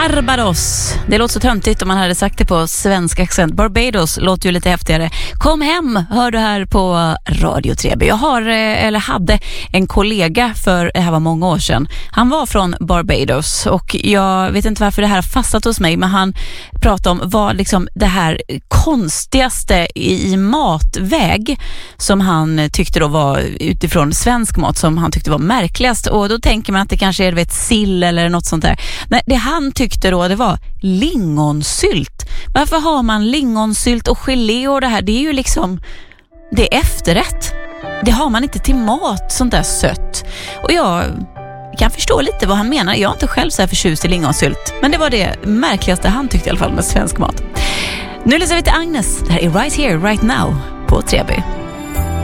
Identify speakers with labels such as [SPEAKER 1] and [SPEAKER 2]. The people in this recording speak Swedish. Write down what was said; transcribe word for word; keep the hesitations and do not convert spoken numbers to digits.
[SPEAKER 1] Barbados. Det låter så töntigt om man hade sagt det på svensk accent. Barbados låter ju lite häftigare. Kom hem, hör du här på Radio tre B. Jag har, eller hade en kollega för, det här var många år sedan. Han var från Barbados och jag vet inte varför det här har fastnat hos mig, men han pratade om vad liksom det här konstigaste i matväg som han tyckte då var utifrån svensk mat som han tyckte var märkligast. Och då tänker man att det kanske är vet, sill eller något sånt där. Nej, det han tyckte då det var lingonsylt. Varför har man lingonsylt och gelé och det här? Det är ju liksom, det är efterrätt. Det har man inte till mat, sånt där sött. Och jag kan förstå lite vad han menar. Jag är inte själv så här förtjust i lingonsylt, men det var det märkligaste han tyckte i alla fall med svensk mat. Nu lyssnar vi till Agnes. Det här är Right Here, Right Now på tre B.